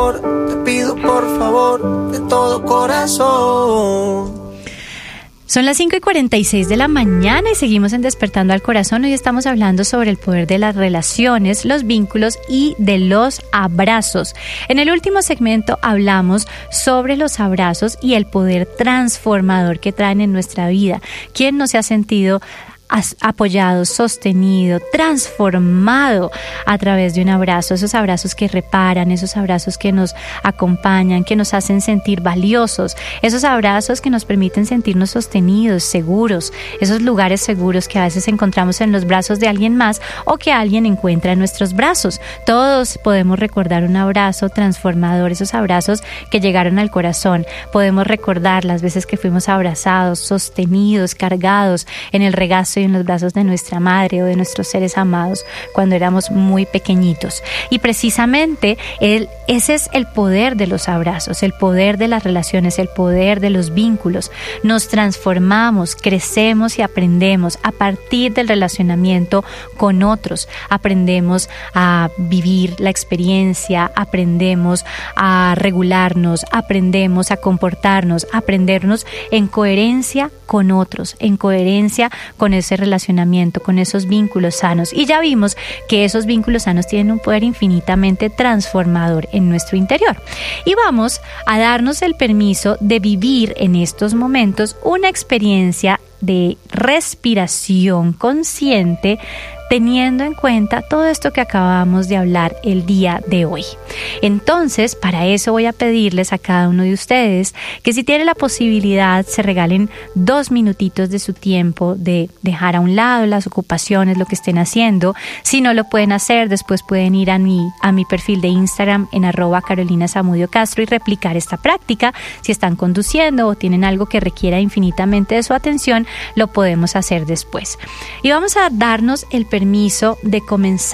favor, te pido por favor, de todo corazón. Son las 5:46 de la mañana y seguimos en Despertando al Corazón. Hoy estamos hablando sobre el poder de las relaciones, los vínculos y de los abrazos. En el último segmento hablamos sobre los abrazos y el poder transformador que traen en nuestra vida. ¿Quién no se ha sentido apoyado, sostenido, transformado a través de un abrazo? Esos abrazos que reparan, esos abrazos que nos acompañan, que nos hacen sentir valiosos, esos abrazos que nos permiten sentirnos sostenidos, seguros, esos lugares seguros que a veces encontramos en los brazos de alguien más o que alguien encuentra en nuestros brazos. Todos podemos recordar un abrazo transformador, esos abrazos que llegaron al corazón. Podemos recordar las veces que fuimos abrazados, sostenidos, cargados en el regazo y en los brazos de nuestra madre o de nuestros seres amados cuando éramos muy pequeñitos. Y precisamente ese es el poder de los abrazos, el poder de las relaciones, el poder de los vínculos. Nos transformamos, crecemos y aprendemos a partir del relacionamiento con otros. Aprendemos a vivir la experiencia, aprendemos a regularnos, aprendemos a comportarnos, a aprendernos en coherencia con otros, en coherencia con ese relacionamiento, con esos vínculos sanos. Y ya vimos que esos vínculos sanos tienen un poder infinitamente transformador en nuestro interior. Y vamos a darnos el permiso de vivir en estos momentos una experiencia de respiración consciente, teniendo en cuenta todo esto que acabamos de hablar el día de hoy. Entonces, para eso voy a pedirles a cada uno de ustedes que si tienen la posibilidad se regalen 2 minutitos de su tiempo, de dejar a un lado las ocupaciones, lo que estén haciendo. Si no lo pueden hacer, después pueden ir a mi perfil de Instagram en @CarolinaZamudio_Castro y replicar esta práctica. Si están conduciendo o tienen algo que requiera infinitamente de su atención, lo podemos hacer después. Y vamos a darnos el permiso de comenzar